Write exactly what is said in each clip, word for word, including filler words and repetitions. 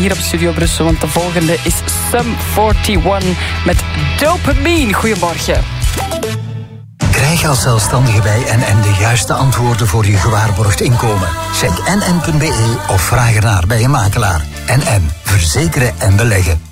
Hier op Studio Brussel, want de volgende is Sum eenenveertig met Dopamine. Goedemorgen. Krijg als zelfstandige bij N N de juiste antwoorden voor je gewaarborgd inkomen. Check n n punt b e of vraag ernaar bij je makelaar. N N, verzekeren en beleggen.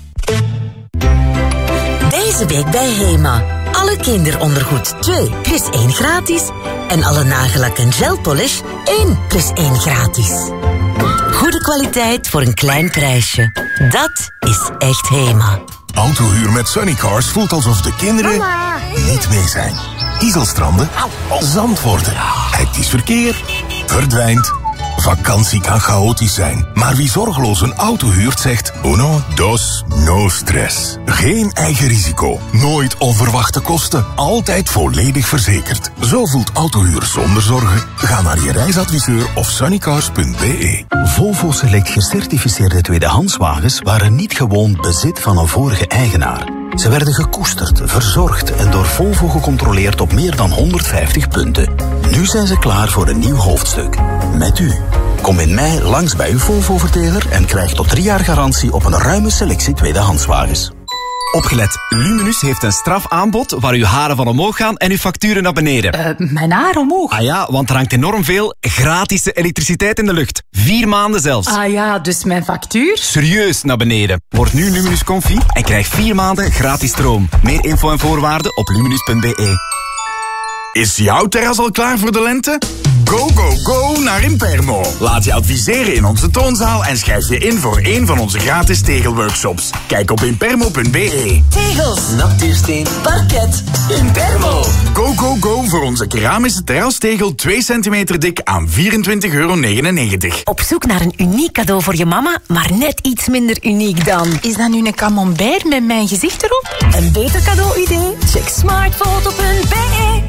Deze week bij Hema. Alle kinderondergoed twee plus één gratis. En alle nagellak en gelpolish één plus één gratis. Goede kwaliteit voor een klein prijsje. Dat is echt Hema. Autohuur met Sunnycars voelt alsof de kinderen Mama. niet mee zijn. Ieselstranden, zand worden, hectisch verkeer, verdwijnt. Vakantie kan chaotisch zijn, maar wie zorgeloos een auto huurt zegt uno, dos, no stress. Geen eigen risico, nooit onverwachte kosten, altijd volledig verzekerd. Zo voelt autohuur zonder zorgen. Ga naar je reisadviseur of sunnycars punt b e. Volvo Select gecertificeerde tweedehandswagens waren niet gewoon bezit van een vorige eigenaar. Ze werden gekoesterd, verzorgd en door Volvo gecontroleerd op meer dan honderdvijftig punten. Nu zijn ze klaar voor een nieuw hoofdstuk. Met u. Kom in mei langs bij uw Volvo-verteler en krijg tot drie jaar garantie op een ruime selectie tweedehandswagens. Opgelet, Luminus heeft een strafaanbod waar uw haren van omhoog gaan en uw facturen naar beneden. Uh, mijn haar omhoog? Ah ja, want er hangt enorm veel gratis elektriciteit in de lucht. Vier maanden zelfs. Ah ja, dus mijn factuur? Serieus naar beneden. Word nu Luminus Comfy en krijg vier maanden gratis stroom. Meer info en voorwaarden op luminus punt b e. Is jouw terras al klaar voor de lente? Go, go, go naar Impermo. Laat je adviseren in onze toonzaal en schrijf je in voor een van onze gratis tegelworkshops. Kijk op impermo punt b e. Tegels, natuursteen, parket, Impermo. Go, go, go voor onze keramische terrastegel twee centimeter dik aan vierentwintig euro negenennegentig. Op zoek naar een uniek cadeau voor je mama, maar net iets minder uniek dan. Is dat nu een camembert met mijn gezicht erop? Een beter cadeau-idee? Check smartfoto punt b e.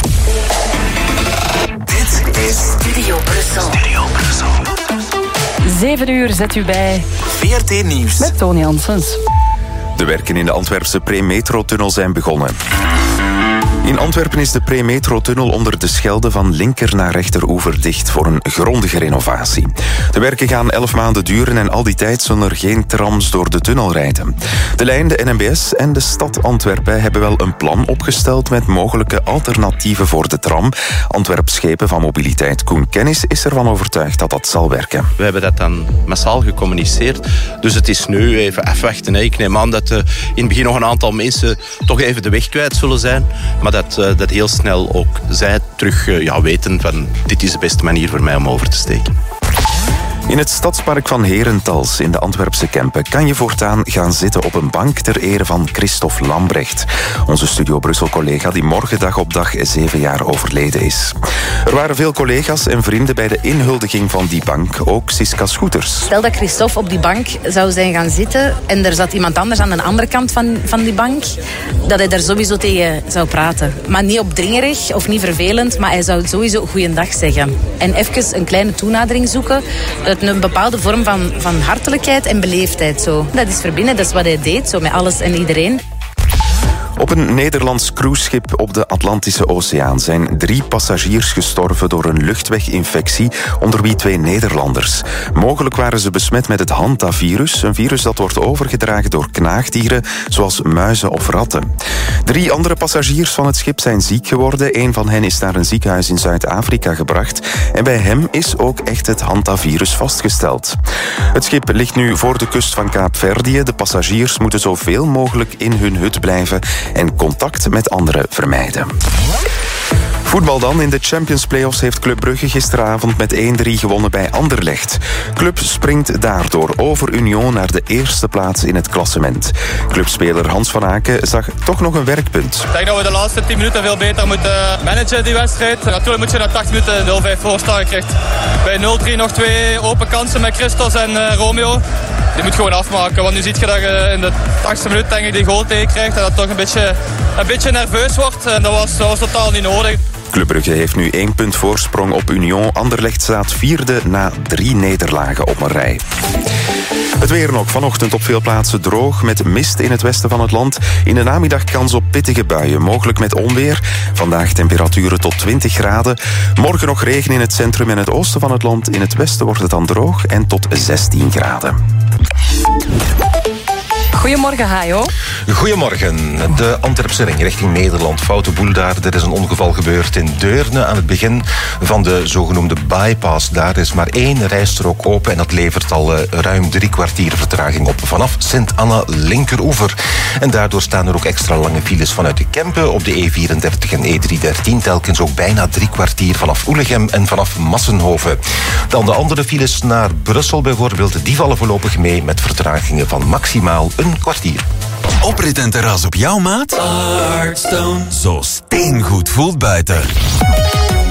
Dit is Studio Brussel. Studio Brussel. Zeven uur zet u bij V R T Nieuws. met Tony Janssens. De werken in de Antwerpse Premetro-tunnel zijn begonnen. In Antwerpen is de Premetro-tunnel onder de Schelde van linker naar rechteroever dicht voor een grondige renovatie. De werken gaan elf maanden duren en al die tijd zullen er geen trams door de tunnel rijden. De lijn, de N M B S en de stad Antwerpen hebben wel een plan opgesteld met mogelijke alternatieven voor de tram. Antwerps Schepen van Mobiliteit Koen Kennis is ervan overtuigd dat dat zal werken. We hebben dat dan massaal gecommuniceerd. Dus het is nu even afwachten. Ik neem aan dat uh, in het begin nog een aantal mensen toch even de weg kwijt zullen zijn. Maar dat, uh, dat heel snel ook zij terug uh, ja, weten van dit is de beste manier voor mij om over te steken. In het stadspark van Herentals in de Antwerpse Kempen kan je voortaan gaan zitten op een bank ter ere van Christophe Lambrecht. Onze Studio Brussel-collega die morgen dag op dag zeven jaar overleden is. Er waren veel collega's en vrienden bij de inhuldiging van die bank, ook Siska Schoeters. Stel dat Christophe op die bank zou zijn gaan zitten en er zat iemand anders aan de andere kant van, van die bank, dat hij daar sowieso tegen zou praten. Maar niet opdringerig of niet vervelend, maar hij zou sowieso goeiedag zeggen. En even een kleine toenadering zoeken. Een bepaalde vorm van, van hartelijkheid en beleefdheid. Zo. Dat is verbinden, dat is wat hij deed, zo met alles en iedereen. Op een Nederlands cruiseschip op de Atlantische Oceaan zijn drie passagiers gestorven door een luchtweginfectie, onder wie twee Nederlanders. Mogelijk waren ze besmet met het hantavirus, een virus dat wordt overgedragen door knaagdieren, zoals muizen of ratten. Drie andere passagiers van het schip zijn ziek geworden. Een van hen is naar een ziekenhuis in Zuid-Afrika gebracht en bij hem is ook echt het hantavirus vastgesteld. Het schip ligt nu voor de kust van Kaapverdië. De passagiers moeten zoveel mogelijk in hun hut blijven en contact met anderen vermijden. Voetbal dan. In de Champions Playoffs heeft Club Brugge gisteravond met één drie gewonnen bij Anderlecht. Club springt daardoor over Union naar de eerste plaats in het klassement. Clubspeler Hans van Aken zag toch nog een werkpunt. Ik denk dat we de laatste tien minuten veel beter moeten managen die wedstrijd. Natuurlijk moet je na tachtig minuten nul vijf voorstaan krijgt. Bij nul drie nog twee open kansen met Christos en uh, Romeo. Die moet gewoon afmaken, want nu zie je dat je in de tachtigste minuut denk ik die goal tegen krijgt en dat toch een beetje, een beetje nerveus wordt. En dat was, dat was totaal niet nodig. Club Brugge heeft nu één punt voorsprong op Union. Anderlecht staat vierde na drie nederlagen op een rij. Het weer nog. Vanochtend op veel plaatsen droog met mist in het westen van het land. In de namiddag kans op pittige buien, mogelijk met onweer. Vandaag temperaturen tot twintig graden. Morgen nog regen in het centrum en het oosten van het land. In het westen wordt het dan droog en tot zestien graden. Goedemorgen, Hajo. Goedemorgen. De Antwerpse ring richting Nederland. Foute boel daar. Er is een ongeval gebeurd in Deurne aan het begin van de zogenoemde bypass. Daar is maar één rijstrook open en dat levert al uh, ruim drie kwartier vertraging op vanaf Sint-Anna linkeroever. En daardoor staan er ook extra lange files vanuit de Kempen op de E vierendertig en E driehonderddertien. Telkens ook bijna drie kwartier vanaf Oelegem en vanaf Massenhoven. Dan de andere files naar Brussel bijvoorbeeld. Die vallen voorlopig mee met vertragingen van maximaal een kwartier. Oprit en terras op jouw maat? Artstone. Zo steengoed voelt buiten.